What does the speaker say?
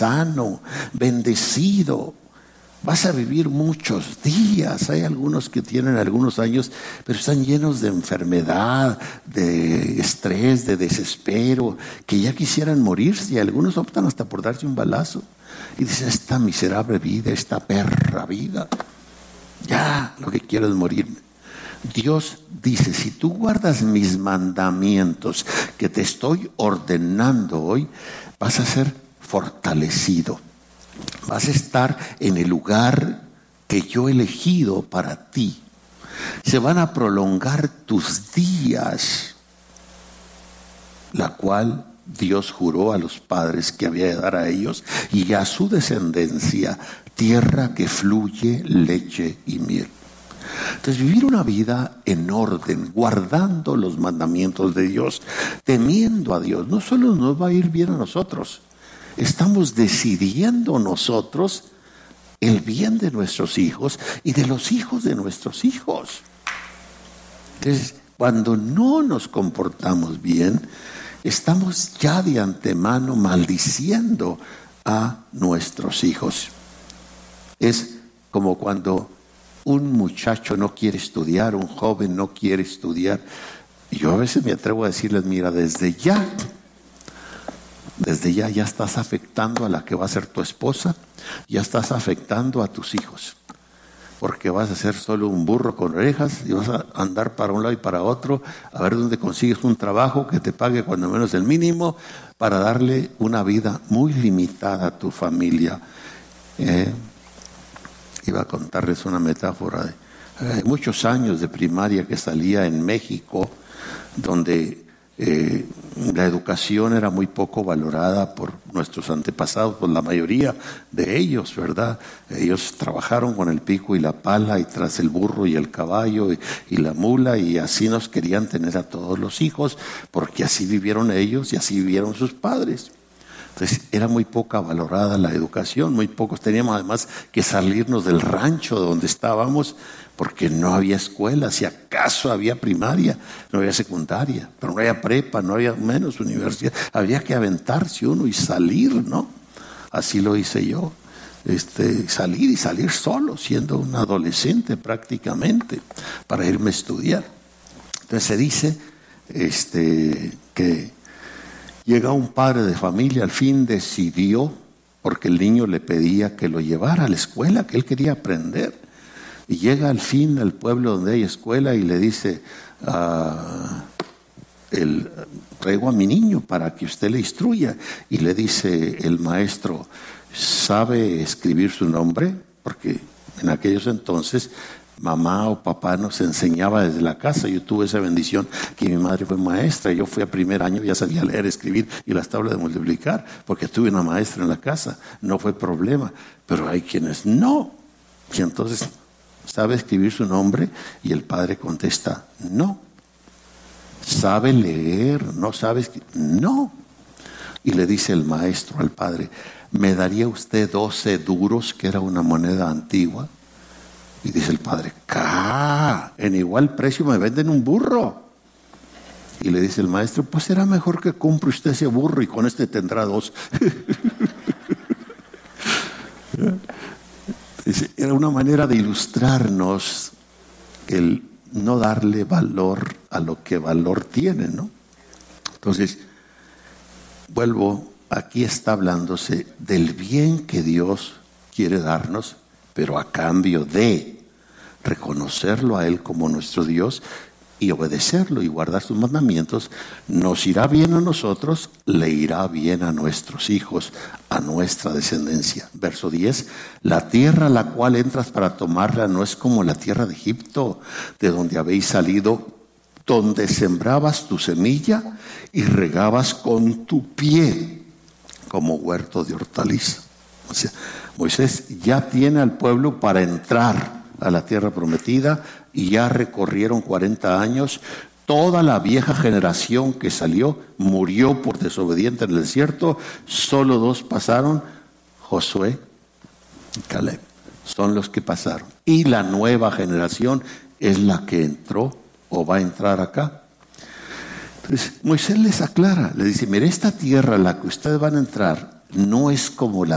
sano, bendecido. Vas a vivir muchos días. Hay algunos que tienen algunos años, pero están llenos de enfermedad, de estrés, de desespero, que ya quisieran morirse. Y algunos optan hasta por darse un balazo. Y dicen, esta miserable vida, esta perra vida, ya lo que quiero es morirme. Dios dice, si tú guardas mis mandamientos que te estoy ordenando hoy, vas a ser fortalecido. Vas a estar en el lugar que yo he elegido para ti. Se van a prolongar tus días, la cual Dios juró a los padres que había de dar a ellos y a su descendencia tierra que fluye leche y miel. Entonces, vivir una vida en orden, guardando los mandamientos de Dios, temiendo a Dios, no solo nos va a ir bien a nosotros, estamos decidiendo nosotros el bien de nuestros hijos y de los hijos de nuestros hijos. Entonces, cuando no nos comportamos bien, estamos ya de antemano maldiciendo a nuestros hijos. Es como cuando un muchacho no quiere estudiar, un joven no quiere estudiar. Y yo a veces me atrevo a decirles, mira, desde ya ya estás afectando a la que va a ser tu esposa, ya estás afectando a tus hijos. Porque vas a ser solo un burro con orejas y vas a andar para un lado y para otro a ver dónde consigues un trabajo que te pague cuando menos el mínimo para darle una vida muy limitada a tu familia. Iba a contarles una metáfora de muchos años de primaria que salía en México, donde la educación era muy poco valorada por nuestros antepasados, por la mayoría de ellos, ¿verdad? Ellos trabajaron con el pico y la pala y tras el burro y el caballo y la mula, y así nos querían tener a todos los hijos, porque así vivieron ellos y así vivieron sus padres. Entonces era muy poca valorada la educación, muy pocos. Teníamos además que salirnos del rancho donde estábamos porque no había escuela, si acaso había primaria, no había secundaria, pero no había prepa, no había menos universidad. Había que aventarse uno y salir, ¿no? Así lo hice yo, salir solo, siendo un adolescente prácticamente, para irme a estudiar. Entonces se dice que llega un padre de familia, al fin decidió, porque el niño le pedía que lo llevara a la escuela, que él quería aprender. Y llega al fin al pueblo donde hay escuela y le dice, traigo a mi niño para que usted le instruya. Y le dice el maestro, ¿sabe escribir su nombre? Porque en aquellos entonces mamá o papá nos enseñaba desde la casa. Yo tuve esa bendición que mi madre fue maestra. Yo fui a primer año, ya sabía leer, escribir y las tablas de multiplicar, porque tuve una maestra en la casa. No fue problema. Pero hay quienes no. Y entonces, ¿sabe escribir su nombre? Y el padre contesta, no. ¿Sabe leer? ¿No sabe escribir? No. Y le dice el maestro al padre, ¿me daría usted 12 duros, que era una moneda antigua? Y dice el padre, en igual precio me venden un burro. Y le dice el maestro, pues será mejor que compre usted ese burro y con este tendrá 2. Era una manera de ilustrarnos el no darle valor a lo que valor tiene, ¿no? Entonces, vuelvo, aquí está hablándose del bien que Dios quiere darnos, pero a cambio de reconocerlo a Él como nuestro Dios y obedecerlo y guardar sus mandamientos, nos irá bien a nosotros, le irá bien a nuestros hijos, a nuestra descendencia. Verso 10, la tierra a la cual entras para tomarla no es como la tierra de Egipto, de donde habéis salido, donde sembrabas tu semilla y regabas con tu pie como huerto de hortaliza. O sea, Moisés ya tiene al pueblo para entrar a la tierra prometida y ya recorrieron 40 años. Toda la vieja generación que salió murió por desobediente en el desierto. Solo 2 pasaron, Josué y Caleb. Son los que pasaron. Y la nueva generación es la que entró o va a entrar acá. Entonces Moisés les aclara, le dice, mire, esta tierra a la que ustedes van a entrar no es como la